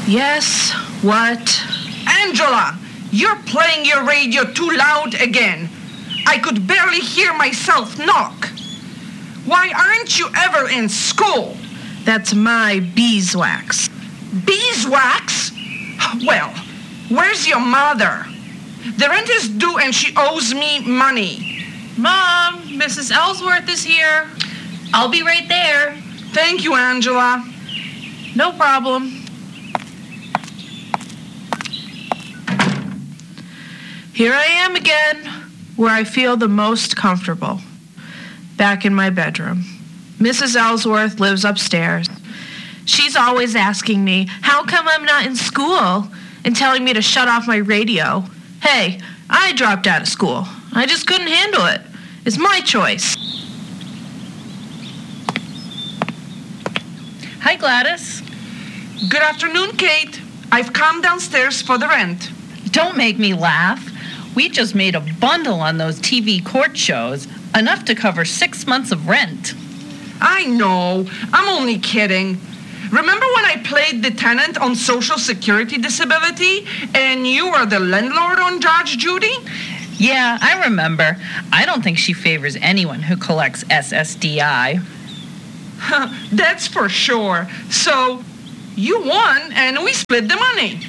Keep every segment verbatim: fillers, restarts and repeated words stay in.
Yes, what? Angela, you're playing your radio too loud again. I could barely hear myself knock. Why aren't you ever in school? That's my beeswax. Beeswax? Well, where's your mother? The rent is due and she owes me money. Mom, Missus Ellsworth is here. I'll be right there. Thank you, Angela. No problem. Here I am again, where I feel the most comfortable. Back in my bedroom. Missus Ellsworth lives upstairs. She's always asking me, how come I'm not in school? And telling me to shut off my radio. Hey, I dropped out of school. I just couldn't handle it. It's my choice. Hi, Gladys. Good afternoon, Kate. I've come downstairs for the rent. Don't make me laugh. We just made a bundle on those T V court shows, enough to cover six months of rent. I know. I'm only kidding. Remember when I played the tenant on Social Security disability and you were the landlord on Judge Judy? Yeah, I remember. I don't think she favors anyone who collects S S D I. That's for sure. So, you won and we split the money.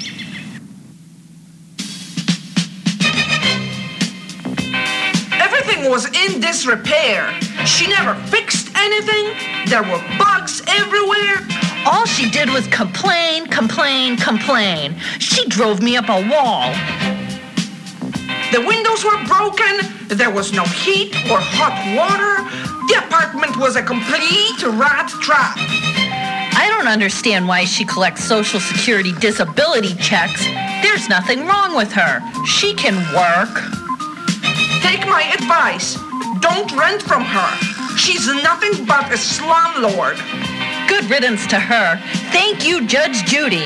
Everything was in disrepair. She never fixed anything. There were bugs everywhere. All she did was complain, complain, complain. She drove me up a wall. The windows were broken. There was no heat or hot water. The apartment was a complete rat trap. I don't understand why she collects Social Security disability checks. There's nothing wrong with her. She can work. Take my advice. Don't rent from her. She's nothing but a slumlord. Good riddance to her. Thank you, Judge Judy.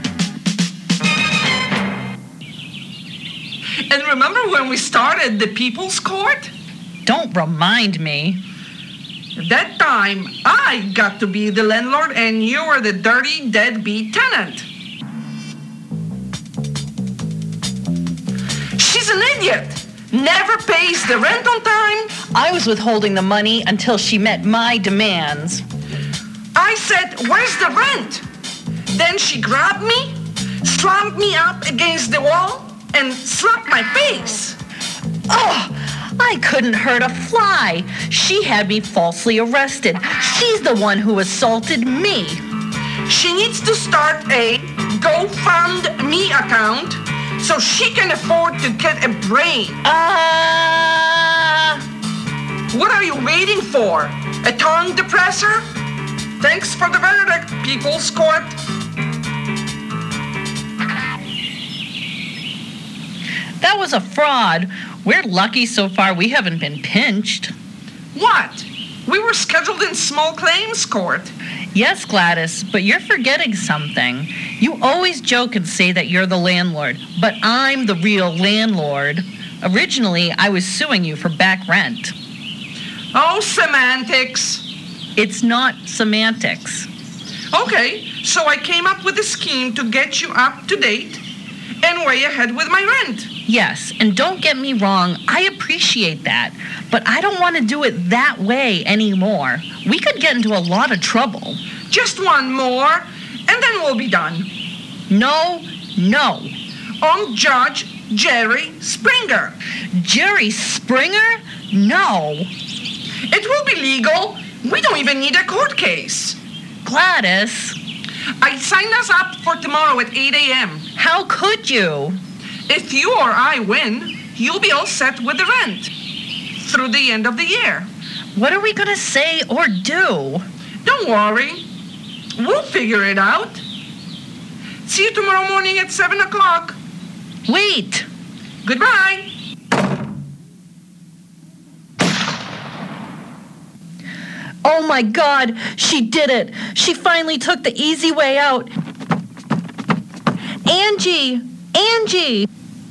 And remember when we started the People's Court? Don't remind me. That time, I got to be the landlord and you were the dirty, deadbeat tenant. She's an idiot. Never pays the rent on time. I was withholding the money until she met my demands. I said, where's the rent? Then she grabbed me, slammed me up against the wall, and slapped my face. Oh, I couldn't hurt a fly. She had me falsely arrested. She's the one who assaulted me. She needs to start a GoFundMe account so she can afford to get a brain. Ah! Uh... What are you waiting for? A tongue depressor? Thanks for the verdict, People's Court. That was a fraud. We're lucky so far we haven't been pinched. What? We were scheduled in small claims court. Yes, Gladys, but you're forgetting something. You always joke and say that you're the landlord, but I'm the real landlord. Originally, I was suing you for back rent. Oh, semantics. It's not semantics. Okay, so I came up with a scheme to get you up to date and way ahead with my rent. Yes, and don't get me wrong, I appreciate that, but I don't want to do it that way anymore. We could get into a lot of trouble. Just one more, and then we'll be done. No, no. On Judge Jerry Springer. Jerry Springer? No. It will be legal. We don't even need a court case. Gladys. I signed us up for tomorrow at eight a.m. How could you? If you or I win, you'll be all set with the rent through the end of the year. What are we going to say or do? Don't worry. We'll figure it out. See you tomorrow morning at seven o'clock. Wait. Goodbye. Oh my God, she did it. She finally took the easy way out. Angie, Angie.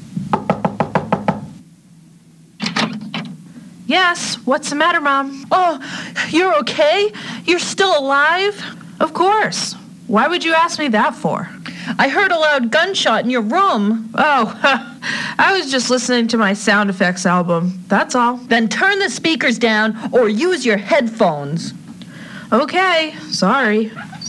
Yes, what's the matter, Mom? Oh, you're okay? You're still alive? Of course. Why would you ask me that for? I heard a loud gunshot in your room. Oh, I was just listening to my sound effects album. That's all. Then turn the speakers down or use your headphones. Okay, sorry.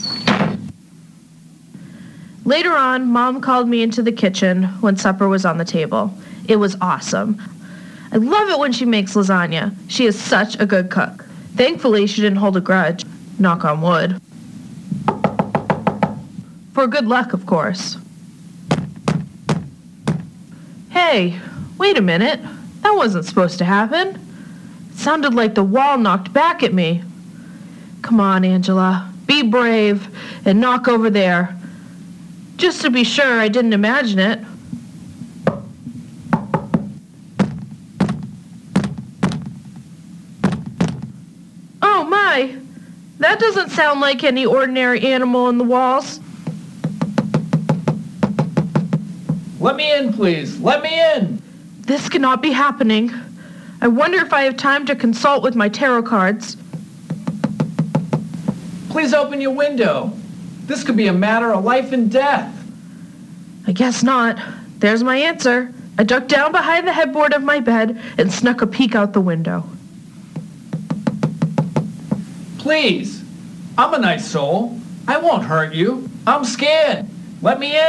Later on, Mom called me into the kitchen when supper was on the table. It was awesome. I love it when she makes lasagna. She is such a good cook. Thankfully, she didn't hold a grudge. Knock on wood. For good luck, of course. Hey, wait a minute. That wasn't supposed to happen. It sounded like the wall knocked back at me. Come on, Angela. Be brave and knock over there. Just to be sure I didn't imagine it. Oh my! That doesn't sound like any ordinary animal in the walls. Let me in, please. Let me in. This cannot be happening. I wonder if I have time to consult with my tarot cards. Please open your window. This could be a matter of life and death. I guess not. There's my answer. I ducked down behind the headboard of my bed and snuck a peek out the window. Please. I'm a nice soul. I won't hurt you. I'm scared. Let me in.